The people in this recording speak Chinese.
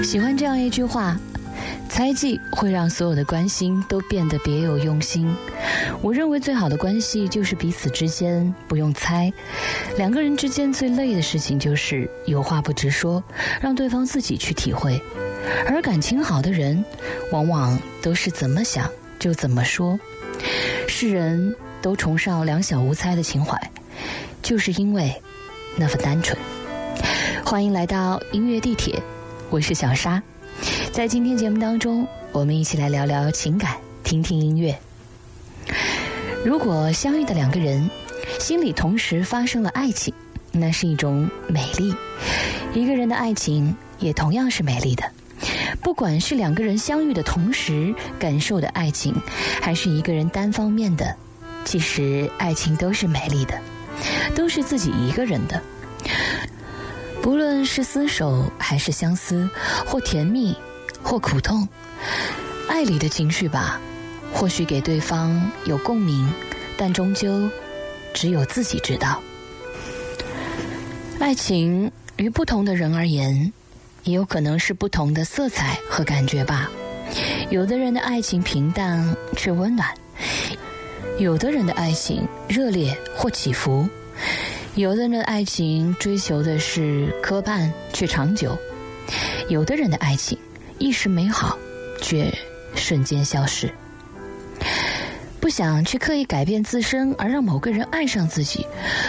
喜欢这样一句话，猜忌会让所有的关心都变得别有用心。我认为最好的关系就是彼此之间不用猜。两个人之间最累的事情就是有话不直说，让对方自己去体会。而感情好的人往往都是怎么想就怎么说。世人都崇尚两小无猜的情怀，就是因为那份单纯。欢迎来到音乐地铁，我是小沙。在今天节目当中，我们一起来聊聊情感，听听音乐。如果相遇的两个人心里同时发生了爱情，那是一种美丽。一个人的爱情也同样是美丽的，不管是两个人相遇的同时感受的爱情，还是一个人单方面的，其实爱情都是美丽的，都是自己一个人的。不论是厮守还是相思，或甜蜜或苦痛，爱里的情绪吧，或许给对方有共鸣，但终究只有自己知道。爱情于不同的人而言，也有可能是不同的色彩和感觉吧。有的人的爱情平淡却温暖，有的人的爱情热烈或起伏，有的人的爱情追求的是磕绊却长久，有的人的爱情一时美好却瞬间消失。不想去刻意改变自身而让某个人爱上自己，